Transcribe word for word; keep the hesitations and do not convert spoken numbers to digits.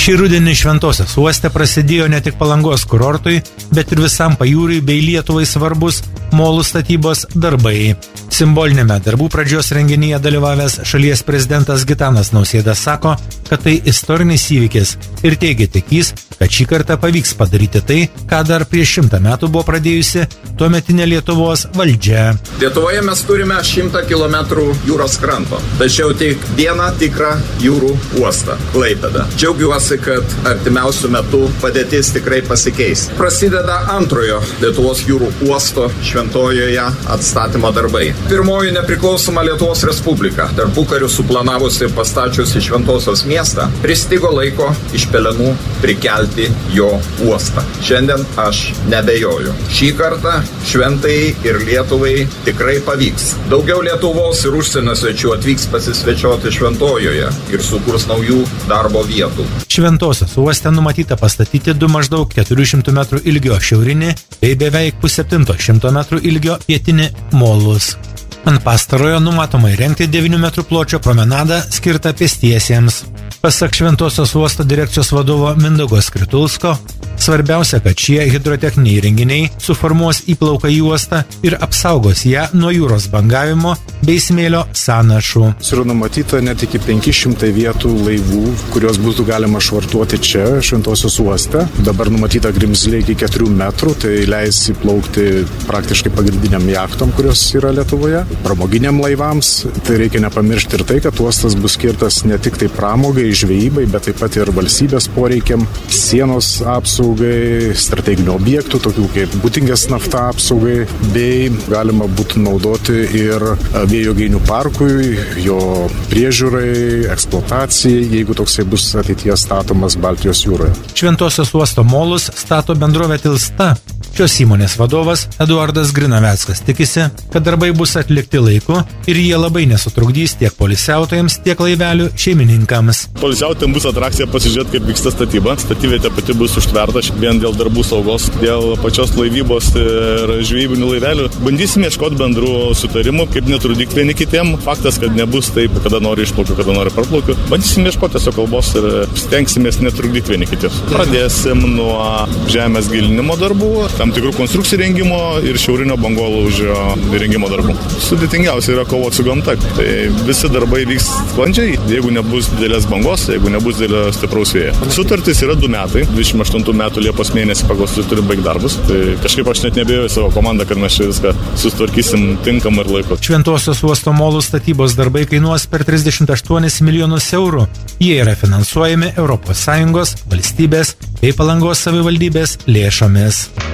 Šį rudenį Šventosios uoste prasidėjo ne tik Palangos kurortui, bet ir visam pajūriui bei Lietuvai svarbus molų statybos darbai. Simbolinėme darbų pradžios renginyje dalyvavęs šalies prezidentas Gitanas Nausėda sako, kad tai istorinis įvykis ir teigia tikys, kad šį kartą pavyks padaryti tai, ką dar prieš šimtą metų buvo pradėjusi tuometinė Lietuvos valdžia. Lietuvoje mes turime šimtą kilometrų jūros kranto, tačiau tik vieną tikrą jūrų uostą – Klaipėdą. Džiaugiuosi, kad artimiausių metų padėtis tikrai pasikeis. Prasideda antrojo Lietuvos jūrų uosto Šventojoje atstatymo darbai. Pirmoji nepriklausoma Lietuvos Respublika, tarpukariu suplanavusi pastačiusi Šventosios miestą, pristigo laiko iš pelenų prikelti jo uostą. Šiandien aš nebejoju. Šį kartą Šventai ir Lietuvai tikrai pavyks. Daugiau Lietuvos ir užsienio svečių atvyks pasisvečioti Šventojoje ir sukurs naujų darbo vietų. Šventosios uoste numatyta pastatyti du maždaug keturių šimtų metrų ilgio šiaurinį bei beveik pusseptinto šimto metrų ilgio pietinį molus. Ant pastarojo numatoma įrengti devynių metrų pločio promenadą skirtą pėstiesiems. Pasak Šventosios uosto direkcijos vadovo Mindaugo Skritulsko, svarbiausia, kad šie hidrotechniniai įrenginiai suformuos įplauką į uostą ir apsaugos ją nuo jūros bangavimo bei smėlio sąnašų. Yra numatyta net iki penki šimtai vietų laivų, kurios būtų galima švartuoti čia, Šventosios uoste. Dabar numatyta grimzlė iki keturių metrų, tai leis įplaukti praktiškai pagrindiniam jachtom, kurios yra Lietuvoje. Pramoginiam laivams, tai reikia nepamiršti ir tai, kad uostas bus skirtas ne tik tai pramogai, žvejybai, bet taip pat ir valstybės poreikiam, sienos apsaugai, strateginių objektų, tokių kaip Būtingės nafta apsaugai, bei galima būtų naudoti ir vėjo jėgainių parkui, jo priežiūrai, eksploatacijai, jeigu toksai bus ateityje statomas Baltijos jūroje. Šventosios uosto molus stato bendrovė Tilsta. Šios įmonės vadovas Eduardas Grinaveckas tikisi, kad darbai bus atlikti laiku ir jie labai nesutrukdys tiek poilsiautojams, tiek laivelių šeimininkams. Poilsiautojams bus atrakcija pasižiūrėti, kaip vyksta statyba. Statybvietė pati bus užtverta vien dėl darbų saugos, dėl pačios laivybos ir žvejybinių laivelių. Bandysime ieškoti bendrų sutarimų, kaip netrukdyti vieni kitiem. Faktas, kad nebus taip, kada nori išplaukiu, kada nori parplaukiu. Bandysime ieškoti tiesiog kalbos ir stengsimės netrukdyti vieni kitiems. Pradėsim nuo žemės gilinimo darbų, tam tikrų konstrukcijų rengimo ir šiaurinio bangolaužio rengimo darbų. Sudėtingiausia yra kovoti su gamta. Tai visi darbai vyks sklandžiai, jeigu nebus didelės bangos, jeigu nebus didelio stipraus vėjo. Sutartis yra du metai, dvidešimt aštuntų metų Liepos mėnesį pagal sutartį turim baigti darbus. Tai kažkaip aš net nebėjau į savo komandą, kad mes čia viską sustvarkysim tinkamai ir laiku. Šventosios uosto molų statybos darbai kainuos per trisdešimt aštuonis milijonus eurų. Jie yra finansuojami Europos Sąjungos, valstybės bei Palangos savivaldybės lėšomis.